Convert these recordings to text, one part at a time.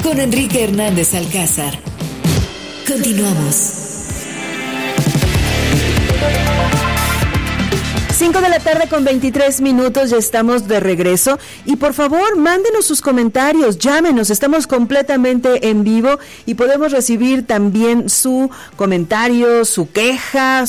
con Enrique Hernández Alcázar. Continuamos. 5:23 ya estamos de regreso y por favor mándenos sus comentarios, llámenos, estamos completamente en vivo y podemos recibir también su comentario, su queja,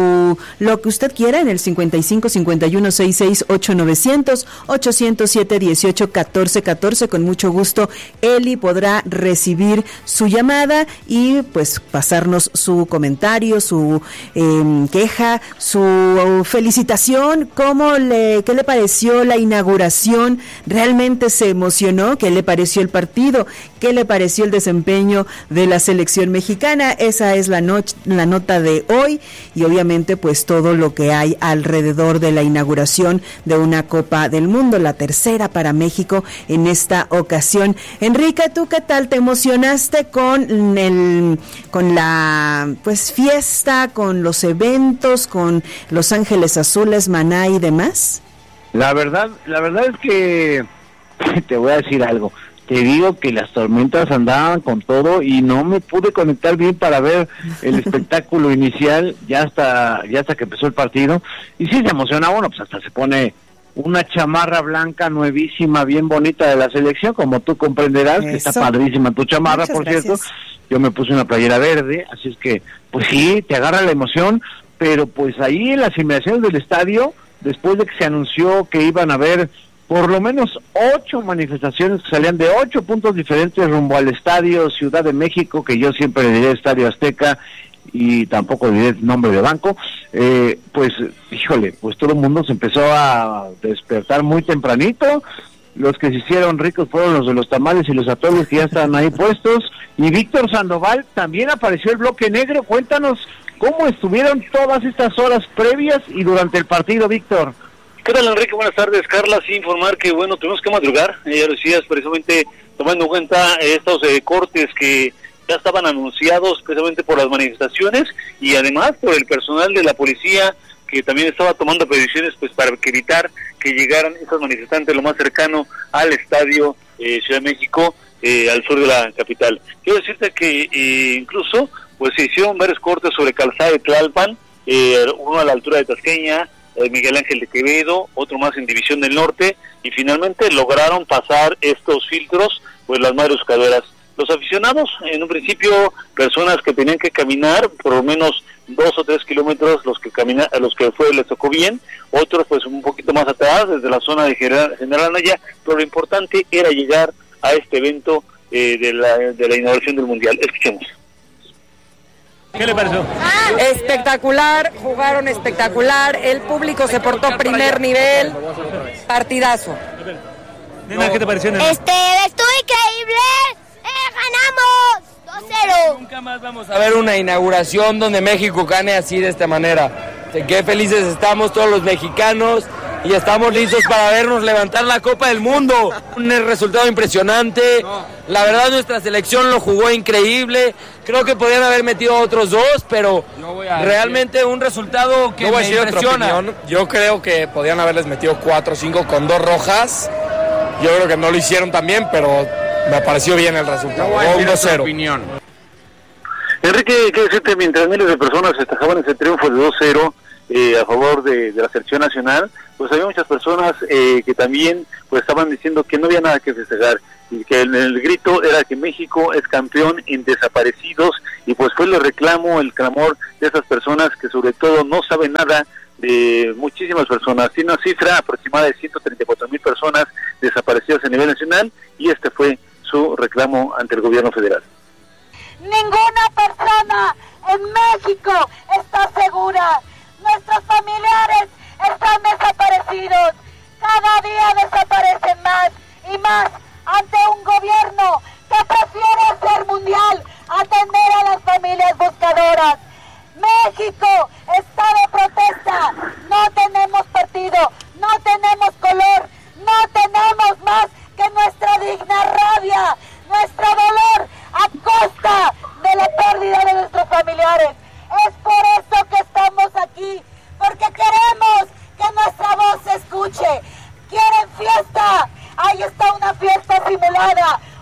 lo que usted quiera en el 55 51 66 8900 807 18 14 14. Con mucho gusto Eli podrá recibir su llamada y pues pasarnos su comentario, su queja, su felicitación. ¿Qué le pareció la inauguración? ¿Realmente se emocionó? ¿Qué le pareció el partido? ¿Qué le pareció el desempeño de la selección mexicana? Esa es la nota de hoy y obviamente pues todo lo que hay alrededor de la inauguración de una Copa del Mundo, la tercera para México en esta ocasión. Enrique, ¿tú qué tal? ¿Te emocionaste con la pues fiesta, con los eventos, con Los Ángeles Azules, Maná y demás? La verdad es que te voy a decir algo. Te digo que las tormentas andaban con todo y no me pude conectar bien para ver el espectáculo inicial, ya hasta que empezó el partido. Y sí se emociona uno, pues hasta se pone una chamarra blanca nuevísima, bien bonita de la selección, como tú comprenderás. Eso. Que está padrísima tu chamarra. Muchas gracias. Cierto. Yo me puse una playera verde, así es que, pues sí, te agarra la emoción, pero pues ahí en las inmediaciones del estadio, después de que se anunció que iban a haber por lo menos 8 manifestaciones que salían de 8 puntos diferentes rumbo al estadio Ciudad de México, que yo siempre le diré Estadio Azteca y tampoco diré el nombre de banco, pues híjole, pues todo el mundo se empezó a despertar muy tempranito. Los que se hicieron ricos fueron los de los tamales y los atoles que ya estaban ahí puestos, y Víctor Sandoval también apareció el bloque negro. Cuéntanos cómo estuvieron todas estas horas previas y durante el partido, Víctor. ¿Qué tal, Enrique? Buenas tardes, Carla. Sí, informar que, bueno, tuvimos que madrugar, ya lo decías, precisamente tomando en cuenta estos cortes que ya estaban anunciados precisamente por las manifestaciones y además por el personal de la policía que también estaba tomando previsiones pues para evitar que llegaran esas manifestantes lo más cercano al estadio Ciudad de México, al sur de la capital. Quiero decirte que incluso pues se hicieron varios cortes sobre Calzada de Tlalpan, uno a la altura de Tasqueña, Miguel Ángel de Quevedo, otro más en División del Norte, y finalmente lograron pasar estos filtros, pues las madres buscadoras. Los aficionados, en un principio, personas que tenían que caminar por lo menos 2 o 3 kilómetros, los que les tocó bien, otros pues un poquito más atrás, desde la zona de General Anaya, pero lo importante era llegar a este evento de la inauguración del Mundial. Escuchemos. ¿Qué le pareció? Espectacular, jugaron espectacular, el público se portó primer nivel, partidazo. Nena, ¿qué te pareció, nena? Estuvo increíble, ganamos 2-0. Nunca más vamos a ver una inauguración donde México gane así de esta manera. Qué felices estamos todos los mexicanos y estamos listos para vernos levantar la Copa del Mundo. Un resultado impresionante. La verdad nuestra selección lo jugó increíble. Creo que podían haber metido otros 2, pero realmente un resultado que me impresiona. Yo creo que podían haberles metido 4 o 5 con 2 rojas. Yo creo que no lo hicieron también, pero me pareció bien el resultado. 1-0. Enrique, ¿qué decirte? Mientras miles de personas festejaban ese triunfo de 2-0 a favor de la selección nacional, pues había muchas personas que también pues estaban diciendo que no había nada que festejar y que el grito era que México es campeón en desaparecidos, y pues fue el clamor de esas personas que sobre todo no saben nada de muchísimas personas. Tiene una cifra aproximada de 134,000 personas desaparecidas a nivel nacional, y este fue su reclamo ante el gobierno federal. Ninguna persona en México está segura. Nuestros familiares están desaparecidos. Cada día desaparecen más y más ante un gobierno que prefiere hacer mundial, atender a las familias buscadoras. México está de protesta. No tenemos partido, no tenemos color, no tenemos más que nuestra digna rabia, nuestro dolor a costa de la pérdida de nuestros familiares. Es por eso que estamos aquí, porque queremos que nuestra voz se escuche. ¿Quieren fiesta? Ahí está una fiesta simulada,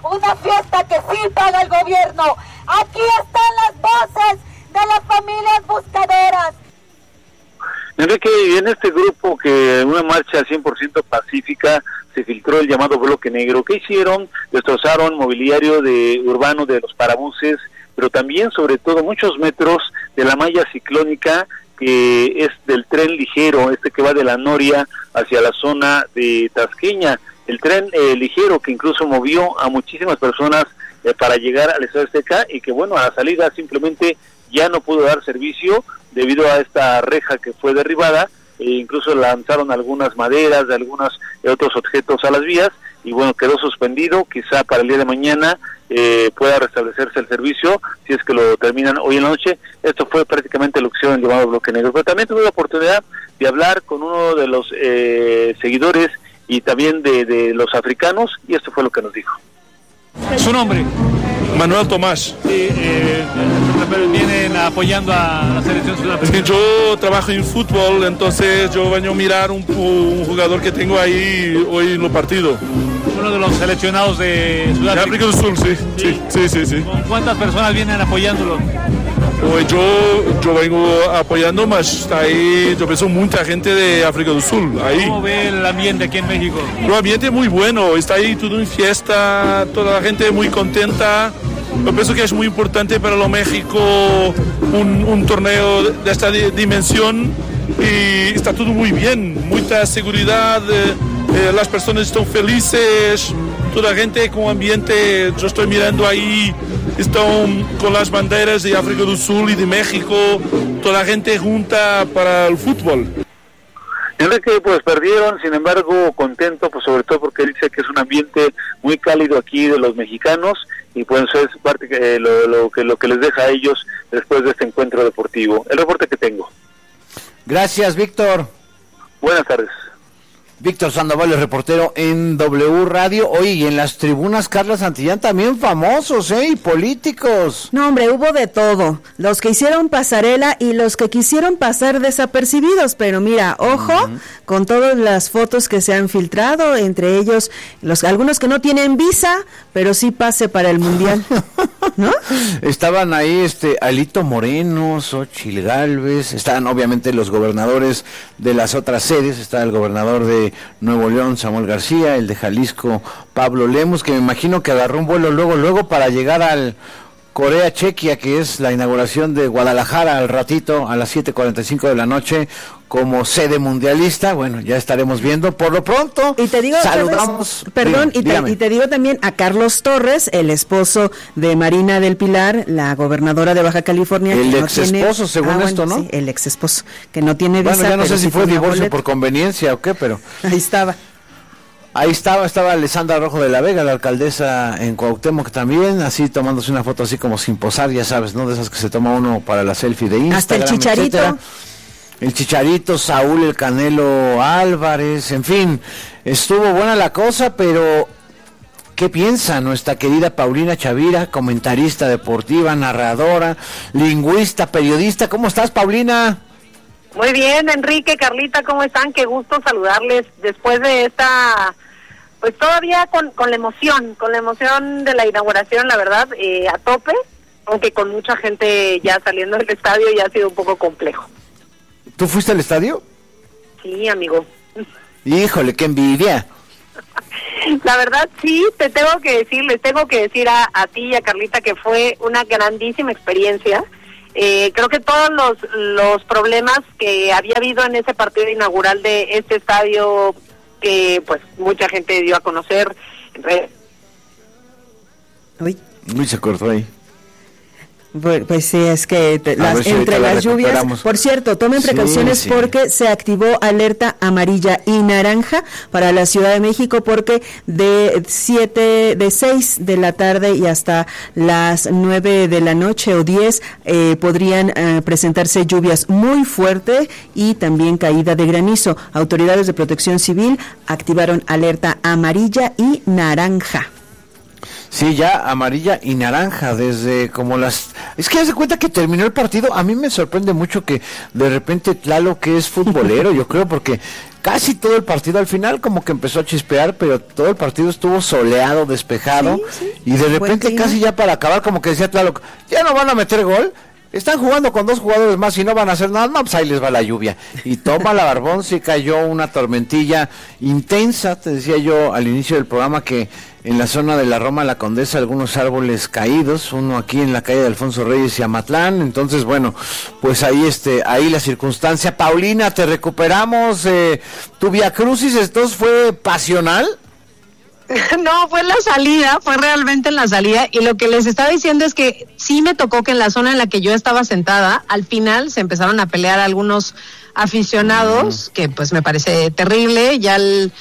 una fiesta que sí paga el gobierno. Aquí están las voces de las familias buscadoras. Enrique, y en este grupo que en una marcha 100% pacífica se filtró el llamado bloque negro. ¿Qué hicieron? Destrozaron mobiliario urbano de los parabuses, pero también, sobre todo, muchos metros de la malla ciclónica que es del tren ligero, que va de la Noria hacia la zona de Tasqueña. El tren ligero que incluso movió a muchísimas personas para llegar al Estadio Azteca y que, bueno, a la salida simplemente ya no pudo dar servicio debido a esta reja que fue derribada. Incluso lanzaron algunas maderas de algunos otros objetos a las vías y bueno, quedó suspendido. Quizá para el día de mañana pueda restablecerse el servicio si es que lo terminan hoy en la noche. Esto fue prácticamente lo que hicieron el llamado bloque negro, pero también tuve la oportunidad de hablar con uno de los seguidores y también de los africanos, y esto fue lo que nos dijo. ¿Su nombre? Manuel Tomás. Sí, vienen apoyando a la selección sudafricana. Yo trabajo en fútbol, entonces yo vengo a mirar un jugador que tengo ahí hoy en el partido. Uno de los seleccionados de Sudáfrica. De África del Sur, sí. ¿Con cuántas personas vienen apoyándolo? Hoy yo vengo apoyando, mas ahí yo pienso mucha gente de África del Sur ahí. ¿Cómo ve el ambiente aquí en México? El ambiente es muy bueno, está ahí todo en fiesta, toda la gente muy contenta. Yo pienso que es muy importante para lo México un torneo de esta dimensión y está todo muy bien, mucha seguridad, las personas están felices, toda la gente con ambiente. Yo estoy mirando ahí, están con las banderas de África del Sur y de México, toda la gente junta para el fútbol. Enrique, pues perdieron, sin embargo contento, pues sobre todo porque dice que es un ambiente muy cálido aquí de los mexicanos y pues es parte lo que les deja a ellos después de este encuentro deportivo. El reporte que tengo. Gracias, Víctor. Buenas tardes. Víctor Sandoval, el reportero en W Radio. Oye, y en las tribunas, Carla Santillán, también famosos, y políticos. No, hombre, hubo de todo. Los que hicieron pasarela y los que quisieron pasar desapercibidos. Pero mira, ojo, con todas las fotos que se han filtrado, entre ellos algunos que no tienen visa, pero sí pase para el Mundial. ¿No? Estaban ahí Alito Moreno, Xóchitl Gálvez, estaban obviamente los gobernadores de las otras sedes, está el gobernador de Nuevo León, Samuel García, el de Jalisco, Pablo Lemus, que me imagino que agarró un vuelo luego para llegar al Corea-Chequia, que es la inauguración de Guadalajara al ratito, a las 7:45 de la noche, como sede mundialista. Bueno, ya estaremos viendo. Por lo pronto, y te digo, saludamos. Perdón, y te digo también a Carlos Torres, el esposo de Marina del Pilar, la gobernadora de Baja California. El ex esposo, según esto, ¿no? Sí, el ex esposo, que no tiene visa. Bueno, ya no sé si fue divorcio boleto por conveniencia o qué, pero ahí estaba. Ahí estaba Alessandra Rojo de la Vega, la alcaldesa en Cuauhtémoc también, así tomándose una foto así como sin posar, ya sabes, ¿no? De esas que se toma uno para la selfie de Instagram. Hasta el Chicharito. Etcétera. El Chicharito, Saúl el Canelo Álvarez, en fin, estuvo buena la cosa, pero ¿qué piensa nuestra querida Paulina Chavira, comentarista deportiva, narradora, lingüista, periodista? ¿Cómo estás, Paulina? Muy bien, Enrique, Carlita, ¿cómo están? Qué gusto saludarles después de esta, pues todavía con la emoción de la inauguración, la verdad, a tope, aunque con mucha gente ya saliendo del estadio ya ha sido un poco complejo. ¿Tú fuiste al estadio? Sí, amigo. Híjole, qué envidia. La verdad, sí, les tengo que decir a ti y a Carlita que fue una grandísima experiencia. Creo que todos los problemas que había habido en ese partido inaugural de este estadio, que pues mucha gente dio a conocer. Uy, se cortó ahí. Pues sí, es que entre las lluvias, por cierto, tomen precauciones porque se activó alerta amarilla y naranja para la Ciudad de México, porque de 6 de la tarde y hasta las 9 de la noche o 10 podrían presentarse lluvias muy fuertes y también caída de granizo. Autoridades de Protección Civil activaron alerta amarilla y naranja. Sí, ya amarilla y naranja desde como es que hace cuenta que terminó el partido. A mí me sorprende mucho que de repente Tlaloc, que es futbolero, yo creo, porque casi todo el partido. Al final como que empezó a chispear, pero todo el partido estuvo soleado, despejado, y de repente casi ya para acabar como que decía Tlaloc, ya no van a meter gol, están jugando con 2 jugadores más y no van a hacer nada, no, pues ahí les va la lluvia. Y toma la Barbón, sí cayó una tormentilla intensa, te decía yo al inicio del programa que en la zona de la Roma La Condesa algunos árboles caídos, uno aquí en la calle de Alfonso Reyes y Amatlán. Entonces bueno, pues ahí ahí la circunstancia. Paulina, te recuperamos, tu viacrucis entonces fue pasional. No, fue en la salida, fue realmente en la salida, y lo que les estaba diciendo es que sí me tocó que en la zona en la que yo estaba sentada, al final se empezaron a pelear algunos aficionados, que pues me parece terrible. Ya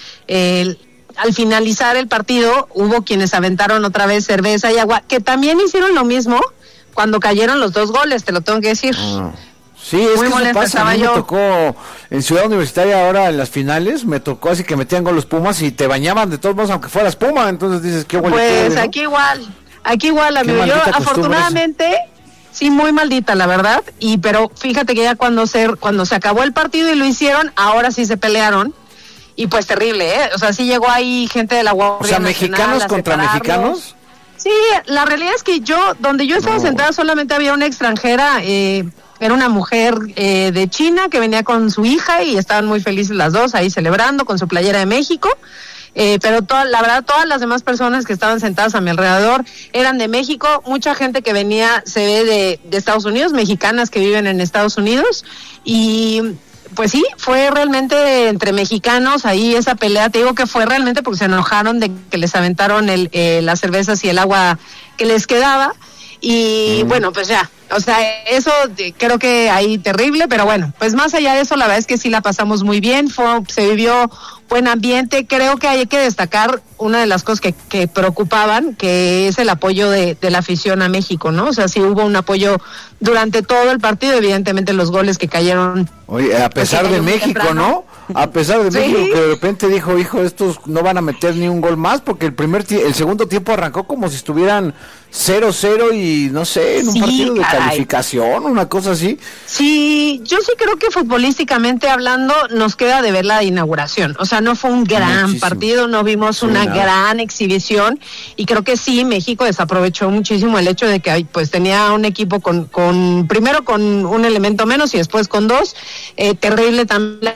al finalizar el partido hubo quienes aventaron otra vez cerveza y agua, que también hicieron lo mismo cuando cayeron los 2 goles, te lo tengo que decir. Sí, es muy que molesta eso pasa. estaba A mí yo. me tocó en Ciudad Universitaria ahora en las finales, me tocó así que metían gol los Pumas y te bañaban de todos modos aunque fueras Puma, entonces dices, qué bueno. Pues aquí igual, amigo. Yo afortunadamente, sí, muy maldita la verdad, pero fíjate que ya cuando se acabó el partido y lo hicieron, ahora sí se pelearon, y pues terrible, o sea, sí llegó ahí gente de la Guardia Nacional. ¿Mexicanos contra mexicanos? Sí, la realidad es que donde yo estaba sentada solamente había una extranjera, era una mujer de China que venía con su hija y estaban muy felices las dos ahí celebrando con su playera de México, pero la verdad todas las demás personas que estaban sentadas a mi alrededor eran de México. Mucha gente que venía se ve de Estados Unidos, mexicanas que viven en Estados Unidos, y pues sí, fue realmente entre mexicanos ahí esa pelea. Te digo que fue realmente porque se enojaron de que les aventaron las cervezas y el agua que les quedaba. Y bueno, pues ya, o sea, eso creo que ahí terrible, pero bueno, pues más allá de eso, la verdad es que sí la pasamos muy bien, se vivió buen ambiente. Creo que hay que destacar una de las cosas que preocupaban, que es el apoyo de la afición a México, ¿no? O sea, sí hubo un apoyo durante todo el partido, evidentemente los goles que cayeron. Oye, a pesar de México, temprano, ¿no? A pesar de México, que de repente dijo, hijo, estos no van a meter ni un gol más, porque el segundo tiempo arrancó como si estuvieran 0-0 y no sé, en un partido de calificación, una cosa así. Sí, yo sí creo que futbolísticamente hablando nos queda de ver la inauguración. O sea, no fue un gran partido, no vimos una gran exhibición, y creo que sí, México desaprovechó muchísimo el hecho de que pues tenía un equipo primero con un elemento menos y después con 2. Terrible también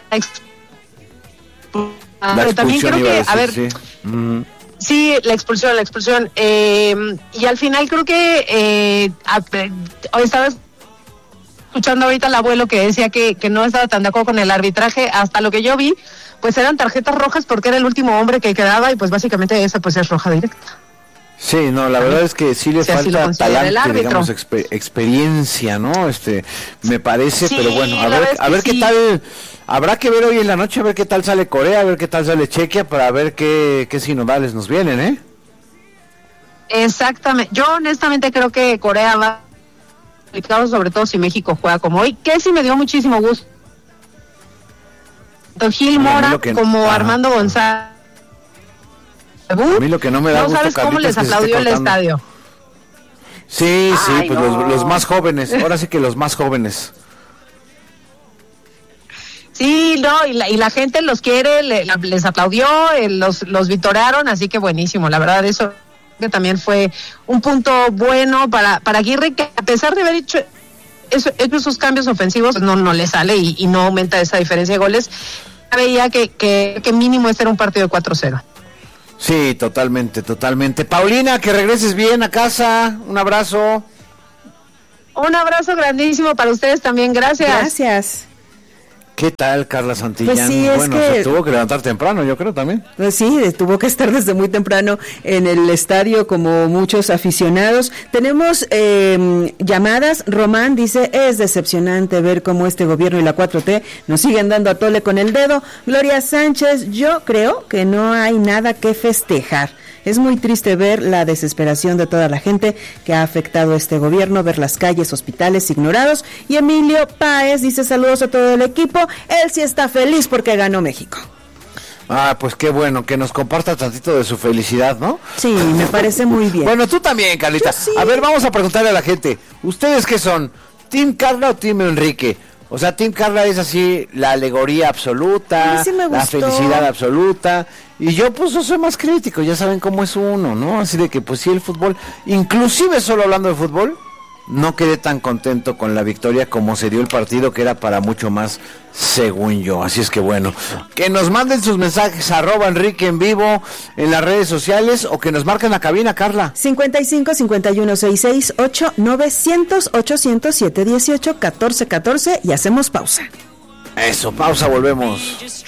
pero también creo que, a ver, sí, la expulsión, y al final creo que hoy estaba escuchando ahorita al abuelo que decía que no estaba tan de acuerdo con el arbitraje. Hasta lo que yo vi, pues eran tarjetas rojas porque era el último hombre que quedaba, y pues básicamente esa pues es roja directa. Sí, no, la verdad es que sí le falta talante, digamos, experiencia, ¿no? Me parece, sí, pero bueno, a ver qué tal, habrá que ver hoy en la noche, a ver qué tal sale Corea, a ver qué tal sale Chequia, para ver qué sinodales nos vienen, ¿eh? Exactamente, yo honestamente creo que Corea va a, sobre todo si México juega como hoy, que sí me dio muchísimo gusto. Gil Mora como Armando González. A mí lo que no me da gusto, ¿sabes cómo les aplaudió el estadio? Sí, pues no. los más jóvenes, ahora sí que los más jóvenes. Sí, no, y la gente los quiere, les aplaudió, los vitorearon, así que buenísimo, la verdad eso que también fue un punto bueno para Aguirre, que a pesar de haber hecho esos cambios ofensivos, no le sale y no aumenta esa diferencia de goles. Veía que mínimo este era un partido de 4-0. Sí, totalmente. Paulina, que regreses bien a casa, un abrazo. Un abrazo grandísimo para ustedes también, gracias. ¿Qué tal, Carla Santillán? Pues sí, bueno, se tuvo que levantar temprano, yo creo también. Pues sí, tuvo que estar desde muy temprano en el estadio, como muchos aficionados. Tenemos llamadas. Román dice, es decepcionante ver cómo este gobierno y la 4T nos siguen dando a tole con el dedo. Gloria Sánchez, yo creo que no hay nada que festejar. Es muy triste ver la desesperación de toda la gente que ha afectado a este gobierno, ver las calles, hospitales ignorados. Y Emilio Páez dice, saludos a todo el equipo, él sí está feliz porque ganó México. Pues qué bueno, que nos comparta tantito de su felicidad, ¿no? Sí, me parece muy bien. Bueno, tú también, Carlita. Sí. A ver, vamos a preguntarle a la gente, ¿ustedes qué son? ¿Team Carla o Team Enrique? O sea, Team Carla es así la alegoría absoluta, sí me la gustó. felicidad absoluta. Y yo pues yo soy más crítico, ya saben cómo es uno, ¿no? Así de que pues sí, el fútbol, inclusive solo hablando de fútbol, no quedé tan contento con la victoria como se dio el partido, que era para mucho más, según yo. Así es que bueno, que nos manden sus mensajes @Enrique en vivo en las redes sociales, o que nos marquen la cabina, Carla. 55 51 66 8 900 800 718 1414 y hacemos pausa. Eso, pausa, volvemos.